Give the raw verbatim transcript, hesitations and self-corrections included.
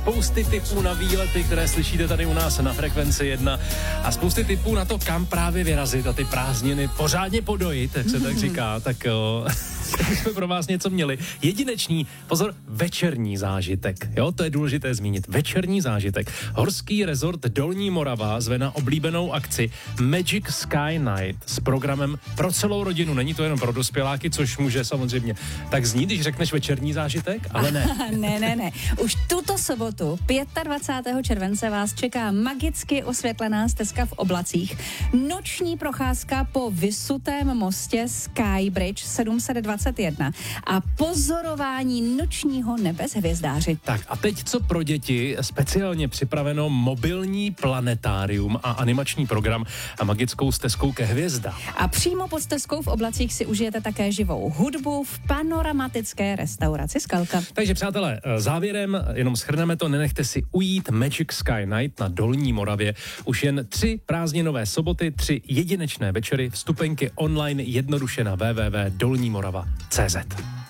spousty tipů na výlety, které slyšíte tady u nás na Frekvenci jedna a spousty tipů na to, kam právě vyrazit a ty prázdniny pořádně podojit, jak se tak říká, tak jo, jsme pro vás něco měli. Jedinečný, pozor, večerní zážitek, jo, to je důležité zmínit, večerní zážitek. Horský rezort Dolní Morava zve na oblíbenou akci Magic Sky Night s programem pro celou rodinu, není to jenom pro dospěláky, což může samozřejmě tak znít, když řekneš večerní zážitek, ale ne. ne, ne, ne. Už tuto sobotu, dvacátého pátého července, vás čeká magicky osvětlená stezka v oblacích. Noční procházka po vysutém mostě Skybridge sedm set dvacet jedna a pozorování nočního nebe s hvězdáři. Tak a teď co pro děti? Speciálně připraveno mobilní planetárium a animační program a magickou stezkou ke hvězdám. A přímo pod stezkou v oblacích si užijete také živou hudbu v panoramatické restauraci Skalka. Takže přátelé, závěrem jenom shrneme to, nenechte si ujít Magic Sky Night na Dolní Moravě. Už jen tři prázdninové soboty, tři jedinečné večery, vstupenky online jednoduše na w w w tečka dolní morava tečka c z.